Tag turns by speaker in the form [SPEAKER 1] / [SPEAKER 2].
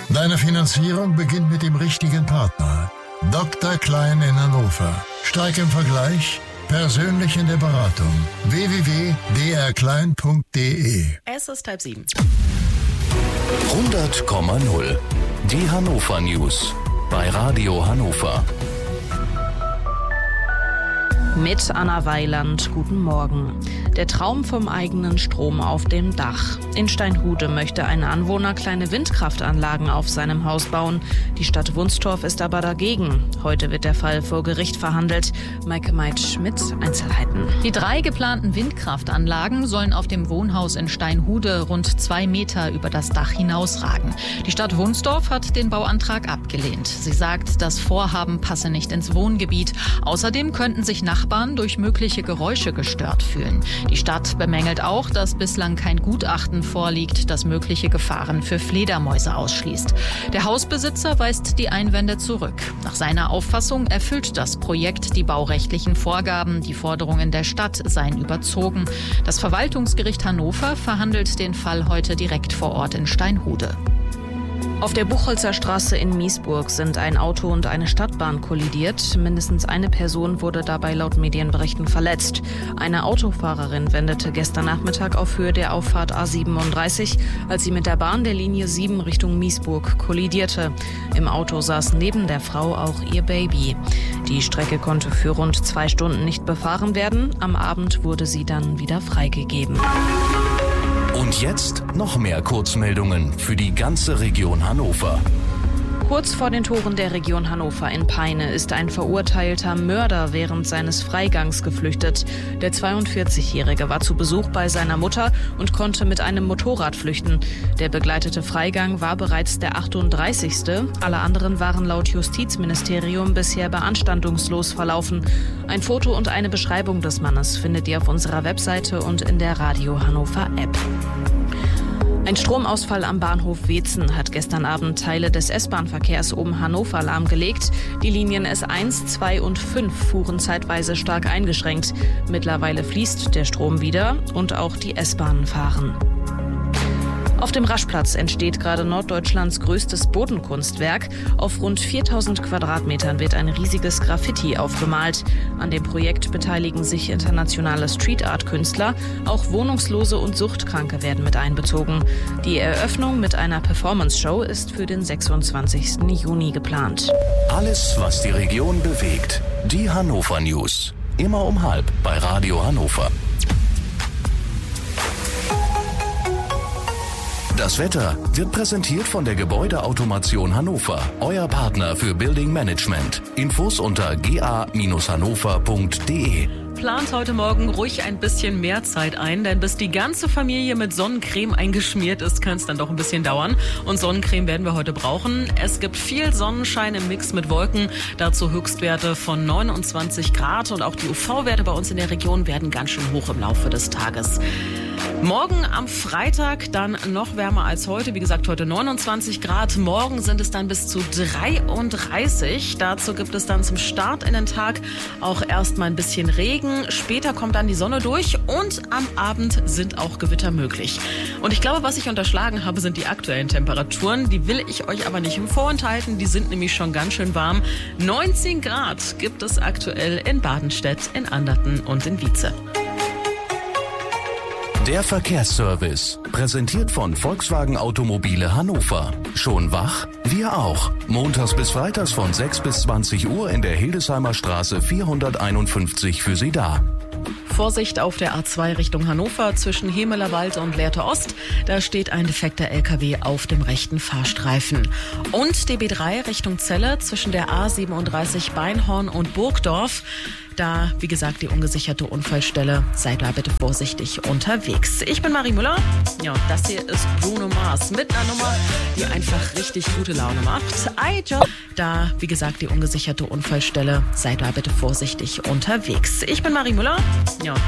[SPEAKER 1] Deine Finanzierung beginnt mit dem richtigen Partner. Dr. Klein in Hannover. Stark im Vergleich, persönlich in der Beratung. www.drklein.de.
[SPEAKER 2] Es ist 6:30.
[SPEAKER 3] 100,0. Die Hannover News bei Radio Hannover.
[SPEAKER 2] Mit Anna Weiland, guten Morgen. Der Traum vom eigenen Strom auf dem Dach. In Steinhude möchte ein Anwohner kleine Windkraftanlagen auf seinem Haus bauen. Die Stadt Wunstorf ist aber dagegen. Heute wird der Fall vor Gericht verhandelt. Maike Meitsch mit Einzelheiten.
[SPEAKER 4] Die 3 geplanten Windkraftanlagen sollen auf dem Wohnhaus in Steinhude rund 2 Meter über das Dach hinausragen. Die Stadt Wunstorf hat den Bauantrag abgelehnt. Sie sagt, das Vorhaben passe nicht ins Wohngebiet. Außerdem könnten sich Nachbarn durch mögliche Geräusche gestört fühlen. Die Stadt bemängelt auch, dass bislang kein Gutachten vorliegt, das mögliche Gefahren für Fledermäuse ausschließt. Der Hausbesitzer weist die Einwände zurück. Nach seiner Auffassung erfüllt das Projekt die baurechtlichen Vorgaben. Die Forderungen der Stadt seien überzogen. Das Verwaltungsgericht Hannover verhandelt den Fall heute direkt vor Ort in Steinhude.
[SPEAKER 2] Auf der Buchholzer Straße in Miesburg sind ein Auto und eine Stadtbahn kollidiert. Mindestens eine Person wurde dabei laut Medienberichten verletzt. Eine Autofahrerin wendete gestern Nachmittag auf Höhe der Auffahrt A37, als sie mit der Bahn der Linie 7 Richtung Miesburg kollidierte. Im Auto saß neben der Frau auch ihr Baby. Die Strecke konnte für rund 2 Stunden nicht befahren werden. Am Abend wurde sie dann wieder freigegeben.
[SPEAKER 3] Und jetzt noch mehr Kurzmeldungen für die ganze Region Hannover.
[SPEAKER 2] Kurz vor den Toren der Region Hannover in Peine ist ein verurteilter Mörder während seines Freigangs geflüchtet. Der 42-Jährige war zu Besuch bei seiner Mutter und konnte mit einem Motorrad flüchten. Der begleitete Freigang war bereits der 38. Alle anderen waren laut Justizministerium bisher beanstandungslos verlaufen. Ein Foto und eine Beschreibung des Mannes findet ihr auf unserer Webseite und in der Radio Hannover App. Ein Stromausfall am Bahnhof Weetzen hat gestern Abend Teile des S-Bahn-Verkehrs um Hannover lahmgelegt. Die Linien S1, 2 und 5 fuhren zeitweise stark eingeschränkt. Mittlerweile fließt der Strom wieder und auch die S-Bahnen fahren. Auf dem Raschplatz entsteht gerade Norddeutschlands größtes Bodenkunstwerk. Auf rund 4000 Quadratmetern wird ein riesiges Graffiti aufgemalt. An dem Projekt beteiligen sich internationale Street-Art-Künstler. Auch Wohnungslose und Suchtkranke werden mit einbezogen. Die Eröffnung mit einer Performance-Show ist für den 26. Juni geplant.
[SPEAKER 3] Alles, was die Region bewegt. Die Hannover News. Immer um 12:30 bei Radio Hannover. Das Wetter wird präsentiert von der Gebäudeautomation Hannover, euer Partner für Building Management. Infos unter ga-hannover.de.
[SPEAKER 5] Plant heute Morgen ruhig ein bisschen mehr Zeit ein, denn bis die ganze Familie mit Sonnencreme eingeschmiert ist, kann es dann doch ein bisschen dauern. Und Sonnencreme werden wir heute brauchen. Es gibt viel Sonnenschein im Mix mit Wolken, dazu Höchstwerte von 29 Grad. Und auch die UV-Werte bei uns in der Region werden ganz schön hoch im Laufe des Tages. Morgen am Freitag dann noch wärmer als heute. Wie gesagt, heute 29 Grad. Morgen sind es dann bis zu 33. Dazu gibt es dann zum Start in den Tag auch erstmal ein bisschen Regen. Später kommt dann die Sonne durch und am Abend sind auch Gewitter möglich. Und ich glaube, was ich unterschlagen habe, sind die aktuellen Temperaturen. Die will ich euch aber nicht vorenthalten. Die sind nämlich schon ganz schön warm. 19 Grad gibt es aktuell in Badenstedt, in Anderten und in Wietze.
[SPEAKER 3] Der Verkehrsservice, präsentiert von Volkswagen Automobile Hannover. Schon wach? Wir auch. Montags bis freitags von 6 bis 20 Uhr in der Hildesheimer Straße 451 für Sie da.
[SPEAKER 5] Vorsicht auf der A2 Richtung Hannover zwischen Hemelerwald und Lehrte Ost. Da steht ein defekter LKW auf dem rechten Fahrstreifen. Und die B3 Richtung Celle zwischen der A37 Beinhorn und Burgdorf. Da, wie gesagt, die ungesicherte Unfallstelle. Seid da bitte vorsichtig unterwegs. Ich bin Marie Müller. Ja, das hier ist Bruno Mars mit einer Nummer, die einfach richtig gute Laune macht. Da, wie gesagt, die ungesicherte Unfallstelle. Seid da bitte vorsichtig unterwegs. Ich bin Marie Müller. Ja.